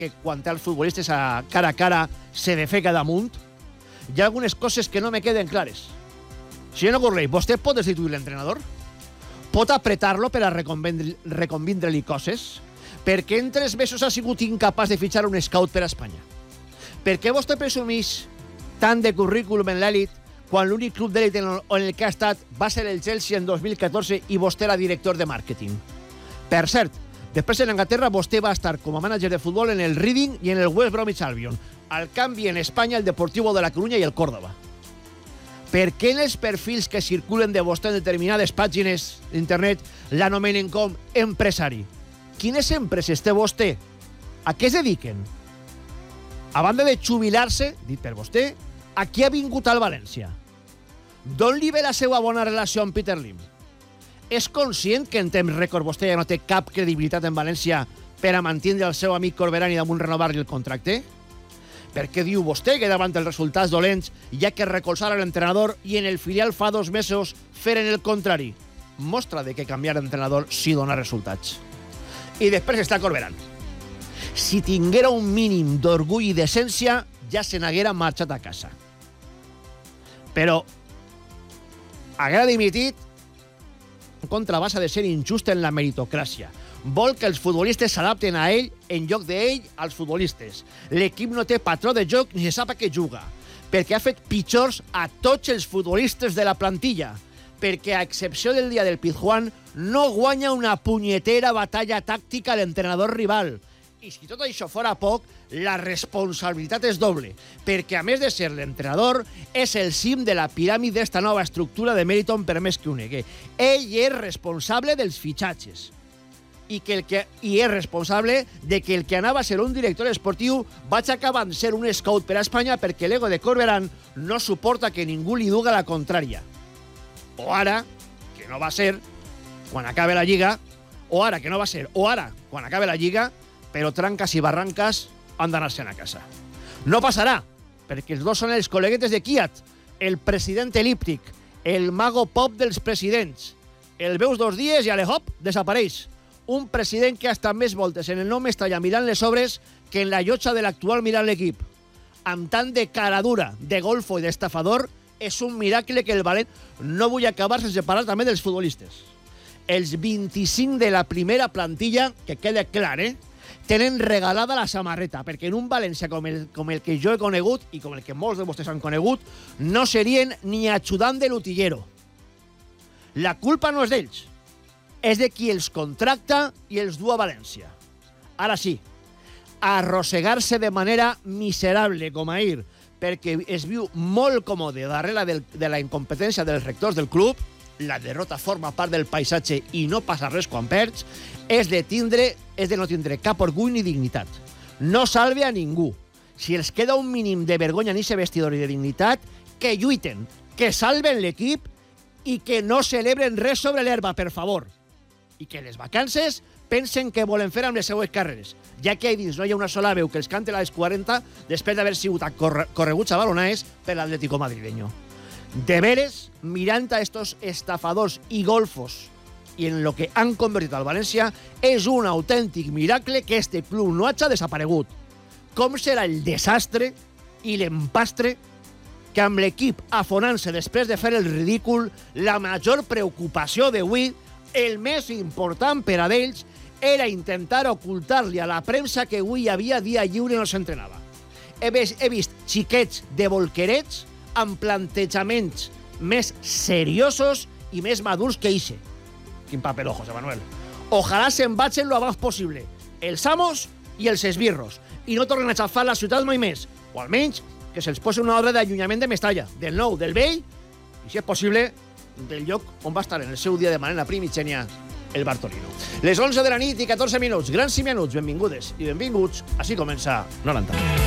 que quan té els futbolistes a cara se defeca damunt. Hi ha algunes coses que no me queden clares. Senyor Gurley, vostè pot destituir l'entrenador? Pot apretar-lo per a reconvindre-li coses? Per què en 3 mesos ha sigut incapaç de fitxar un scout per a Espanya? Per què vostè presumís tant de currículum en l'èlit quan l'únic club d'èlit en el que ha estat va ser el Chelsea en 2014 i vostè era director de màrqueting? Per cert, després en Anglaterra vostè va estar com a mànager de futbol en el Reading i en el West Bromwich Albion. Al canvi en Espanya el Deportivo de la Coruña i el Córdoba. Per què en els perfils que circulen de vostè en determinades pàgines d'internet l'anomenen com empresari? Quines empreses té vostè? A què es dediquen? A banda de jubilar-se, dit per vostè, a qui ha vingut al València? D'on li ve la seva bona relació amb Peter Lim? És conscient que en temps rècord vostè ja no té cap credibilitat en València per a mantenir el seu amic Corberán i damunt renovar-li el contracte? Per què diu vostè que davant dels resultats dolents hi ha que recolzar l'entrenador i en el filial fa 2 mesos feren el contrari? Mostra de que canviar d'entrenador sí dona resultats. I després està Corberán. Si tinguera un mínim d'orgull i decència, ja se n'haguera marxat a casa. Però haguera dimitit en contrabasa de ser injust en la meritocràcia. Vol que els futbolistes s'adapten a ell en lloc d'ell als futbolistes. L'equip no té patró de joc ni se sap a què juga, perquè ha fet pitjors a tots els futbolistes de la plantilla, perquè a excepció del dia del Pizjuán no guanya una punyetera batalla tàctica a l'entrenador rival. I si tot això fora poc, la responsabilitat és doble, perquè a més de ser l'entrenador, és el cim de la piràmide d'esta nova estructura de Meriton per més que ho negue. Ell és responsable dels fitxatges. I és responsable de que el que anava a ser un director esportiu vaig acabar de ser un scout per a Espanya perquè l'ego de Corberán no suporta que ningú li duga la contrària. O ara, que no va ser, quan acabe la Lliga, o ara, que no va ser, o ara, quan acabe la Lliga, però tranques i barranques han d'anar-se'n a casa. No passarà, perquè els dos són els col·leguetes de Kiat, el president elíptic, el mago pop dels presidents. El veus 2 dies i ale hop, desapareix. Un president que ha estat més voltes en el nom estalla mirant les obres que en la llotja de l'actual mirant l'equip. Amb tant de caradura, de golfo i d'estafador, és un miracle que el Valent no vull acabar sense parlar també dels futbolistes. Els 25 de la primera plantilla, que quede clar, tenen regalada la samarreta, perquè en un València com el que jo he conegut i com el que molts de vostès han conegut, no serien ni ajudant de l'utillero. La culpa no és d'ells, és de qui els contracta i els du a València. Ara sí, arrossegar-se de manera miserable com ahir, perquè es viu molt còmode darrere de la incompetència dels rectors del club, la derrota forma part del paisatge i no passa res quan perds, és de no tindre cap orgull ni dignitat. No salve a ningú. Si els queda un mínim de vergonya en aquest vestidor i de dignitat, que lluiten, que salven l'equip i que no celebren res sobre l'herba, per favor. I que les vacances pensen que volen fer amb les seues carreres, ja que a dins no hi ha una sola veu que els cante a les 40 després d'haver sigut correguts a balonaes per l'Atlético madrileño. De veres, mirant a estos estafadors i golfos i en lo que han convertit al València, és un autèntic miracle que este club no hagi desaparegut. Com serà el desastre i l'empastre que amb l'equip afonant-se després de fer el ridícul, la major preocupació d'avui, el més important per a d'ells, era intentar ocultar-li a la premsa que avui hi havia dia lliure i no s'entrenava. He vist xiquets de bolquerets amb plantejaments més seriosos i més madurs que ixe. Quin papelojo, José Manuel. Ojalà se'n vagin lo abans possible, els amos i els esbirros, i no tornen a xafar la ciutat mai més, o almenys que se'ls posi una ordre d'allunyament de Mestalla, del nou, del vell, i si és possible, del lloc on va estar en el seu dia de manera primigènia el Bartolino. Les 11 de la nit i 14 minuts, grans 5 minuts, benvingudes i benvinguts, així comença 90.